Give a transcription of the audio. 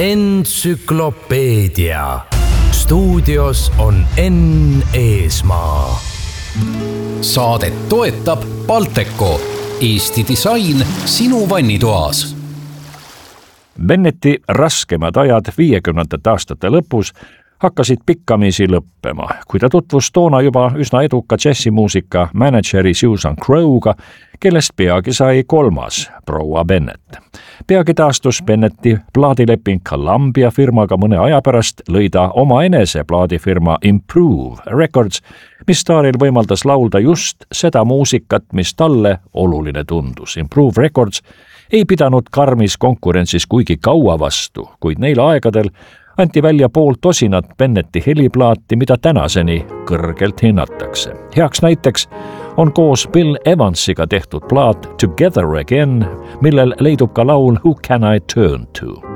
Entsüklopeedia. Stuudios on Enn Eesmaa. Saadet toetab Balteco, Eesti disain sinu vannitoas. Bennetti raskemad ajad 50. aastate lõpus hakkasid pikkamisi lõppema, kui ta tutvus toona juba üsna eduka džässimuusika mänedžeri Susan Crow'ga, kellest peagi sai kolmas, proua Bennett. Peagi taastus Bennetti plaadileping Columbia firmaga mõne aja pärast, lõi ta omaenese plaadifirma Improve Records, mis staaril võimaldas laulda just seda muusikat, mis talle oluline tundus. Improve Records ei pidanud karmis konkurentsis kuigi kaua vastu, kuid neil aegadel anti välja pool tosinat Bennetti heliplaati, mida tänaseni kõrgelt hinnatakse. Heaks näiteks on koos Bill Evansiga tehtud plaat Together Again, millel leidub ka laul Who Can I Turn To.